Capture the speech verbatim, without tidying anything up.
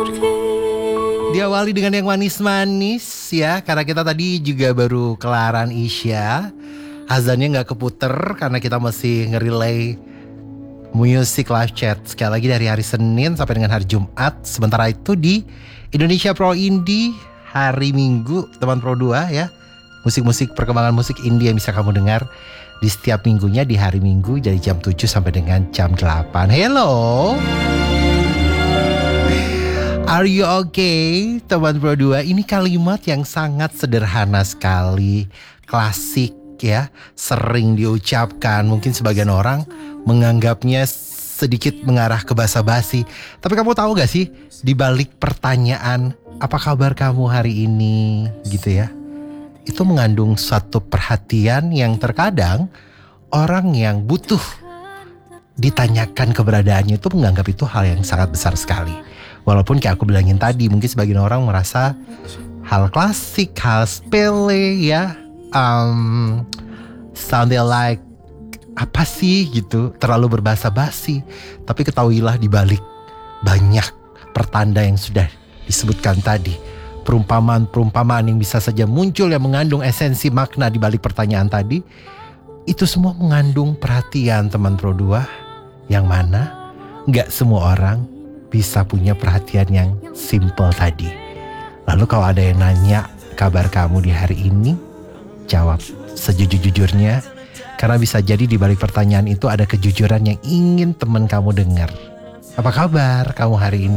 Diawali dengan yang manis-manis ya, karena kita tadi juga baru kelaran Isya. Azannya gak keputer karena kita masih nge-relay Music Live Chat sekali lagi dari hari Senin sampai dengan hari Jumat. Sementara itu di Indonesia Pro Indie hari Minggu, teman Pro dua ya, musik-musik perkembangan musik indie yang bisa kamu dengar di setiap minggunya di hari Minggu dari jam tujuh sampai dengan jam delapan. Hello, are you okay teman Pro dua? Ini kalimat yang sangat sederhana sekali, klasik ya, sering diucapkan. Mungkin sebagian orang menganggapnya sedikit mengarah ke basa-basi. Tapi kamu tahu gak sih, di balik pertanyaan apa kabar kamu hari ini gitu ya, itu mengandung suatu perhatian yang terkadang orang yang butuh ditanyakan keberadaannya itu menganggap itu hal yang sangat besar sekali. Walaupun kayak aku bilangin tadi, mungkin sebagian orang merasa hal klasik, hal sepele ya, um, sounded like apa sih gitu, terlalu berbahasa basi. Tapi ketahuilah di balik banyak pertanda yang sudah disebutkan tadi, perumpamaan-perumpamaan yang bisa saja muncul yang mengandung esensi makna di balik pertanyaan tadi, itu semua mengandung perhatian teman Pro dua, yang mana gak semua orang bisa punya perhatian yang simple tadi. Lalu kalau ada yang nanya kabar kamu di hari ini, jawab sejujur-jujurnya, karena bisa jadi di balik pertanyaan itu ada kejujuran yang ingin teman kamu dengar. Apa kabar kamu hari ini?